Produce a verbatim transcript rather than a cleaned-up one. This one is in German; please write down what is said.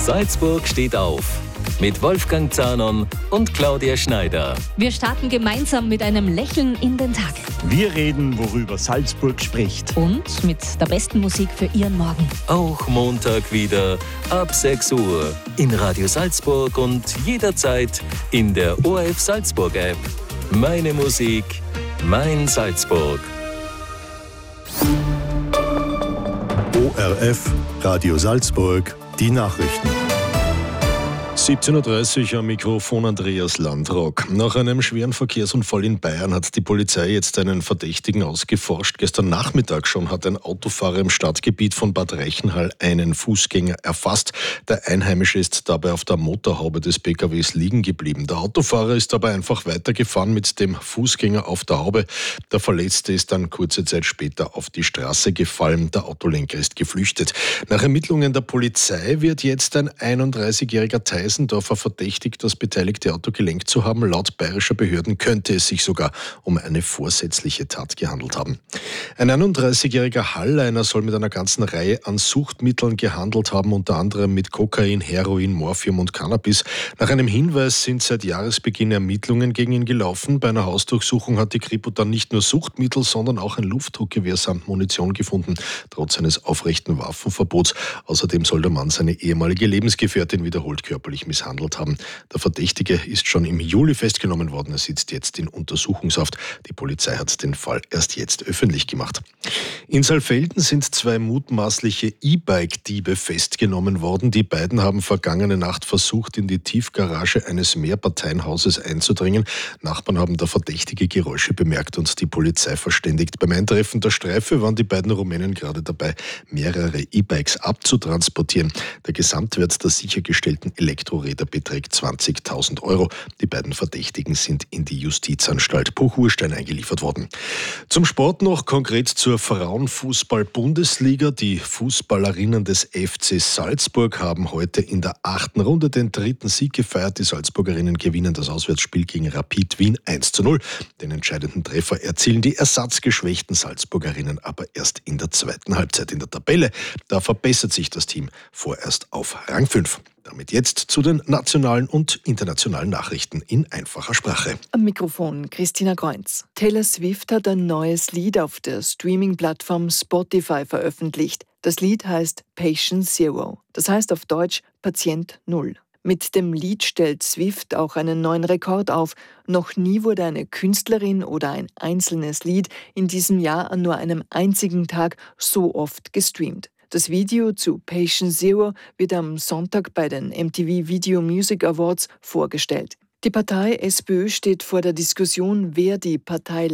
Salzburg steht auf. Mit Wolfgang Zahnon und Claudia Schneider. Wir starten gemeinsam mit einem Lächeln in den Tag. Wir reden, worüber Salzburg spricht. Und mit der besten Musik für Ihren Morgen. Auch Montag wieder ab sechs Uhr in Radio Salzburg und jederzeit in der O R F Salzburg App. Meine Musik, mein Salzburg. O R F, Radio Salzburg, die Nachrichten. siebzehn Uhr dreißig am Mikrofon Andreas Landrock. Nach einem schweren Verkehrsunfall in Bayern hat die Polizei jetzt einen Verdächtigen ausgeforscht. Gestern Nachmittag schon hat ein Autofahrer im Stadtgebiet von Bad Reichenhall einen Fußgänger erfasst. Der Einheimische ist dabei auf der Motorhaube des P K Ws liegen geblieben. Der Autofahrer ist dabei einfach weitergefahren mit dem Fußgänger auf der Haube. Der Verletzte ist dann kurze Zeit später auf die Straße gefallen. Der Autolenker ist geflüchtet. Nach Ermittlungen der Polizei wird jetzt ein einunddreißigjähriger Teil Eisendorfer verdächtigt, das beteiligte Auto gelenkt zu haben. Laut bayerischer Behörden könnte es sich sogar um eine vorsätzliche Tat gehandelt haben. Ein einunddreißigjähriger Halleiner soll mit einer ganzen Reihe an Suchtmitteln gehandelt haben, unter anderem mit Kokain, Heroin, Morphium und Cannabis. Nach einem Hinweis sind seit Jahresbeginn Ermittlungen gegen ihn gelaufen. Bei einer Hausdurchsuchung hat die Kripo dann nicht nur Suchtmittel, sondern auch ein Luftdruckgewehr samt Munition gefunden, trotz eines aufrechten Waffenverbots. Außerdem soll der Mann seine ehemalige Lebensgefährtin wiederholt körperlich misshandelt haben. Der Verdächtige ist schon im Juli festgenommen worden. Er sitzt jetzt in Untersuchungshaft. Die Polizei hat den Fall erst jetzt öffentlich gemacht. In Saalfelden sind zwei mutmaßliche E-Bike-Diebe festgenommen worden. Die beiden haben vergangene Nacht versucht, in die Tiefgarage eines Mehrparteienhauses einzudringen. Nachbarn haben da verdächtige Geräusche bemerkt und die Polizei verständigt. Beim Eintreffen der Streife waren die beiden Rumänen gerade dabei, mehrere E-Bikes abzutransportieren. Der Gesamtwert der sichergestellten Elektroräder beträgt zwanzigtausend Euro. Die beiden Verdächtigen sind in die Justizanstalt Buchurstein eingeliefert worden. Zum Sport noch, konkret zur Frauenfußball-Bundesliga. Die Fußballerinnen des F C Salzburg haben heute in der achten Runde den dritten Sieg gefeiert. Die Salzburgerinnen gewinnen das Auswärtsspiel gegen Rapid Wien eins zu null. Den entscheidenden Treffer erzielen die ersatzgeschwächten Salzburgerinnen aber erst in der zweiten Halbzeit. In der Tabelle, da verbessert sich das Team vorerst auf Rang fünf. Damit jetzt zu den nationalen und internationalen Nachrichten in einfacher Sprache. Am Mikrofon Christina Kreunz. Taylor Swift hat ein neues Lied auf der Streaming-Plattform Spotify veröffentlicht. Das Lied heißt Patient Zero. Das heißt auf Deutsch Patient Null. Mit dem Lied stellt Swift auch einen neuen Rekord auf. Noch nie wurde eine Künstlerin oder ein einzelnes Lied in diesem Jahr an nur einem einzigen Tag so oft gestreamt. Das Video zu Patient Zero wird am Sonntag bei den M T V Video Music Awards vorgestellt. Die Partei SPÖ steht vor der Diskussion, wer die Partei